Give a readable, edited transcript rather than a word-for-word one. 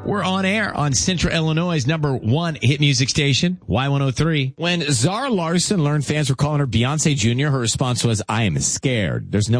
We're on air on Central Illinois' #1 hit music station, Y103. When Zara Larsson learned fans were calling her Beyonce Jr., her response was, I am scared. There's no